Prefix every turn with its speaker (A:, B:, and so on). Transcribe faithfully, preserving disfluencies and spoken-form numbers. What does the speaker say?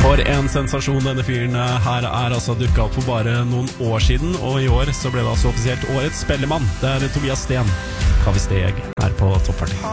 A: For en sensasjon denne fyren her er altså dukket opp for bare noen år siden, og i år så ble det altså offisielt årets spellemann. Det er Tobias Sten, Kavisteg, her på Topp førti.